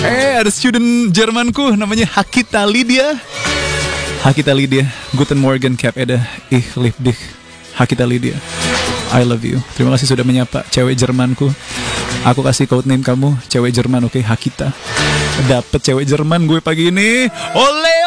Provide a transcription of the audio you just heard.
Ada student Jermanku namanya Hakita Lydia. Hakita Lydia, Guten Morgen Kap Eda. Ich lieb dich. Hakita Lydia, I love you. Terima kasih sudah menyapa cewek Jermanku. Aku kasih codename kamu cewek Jerman, oke? Hakita. Dapet cewek Jerman gue pagi ini. Ole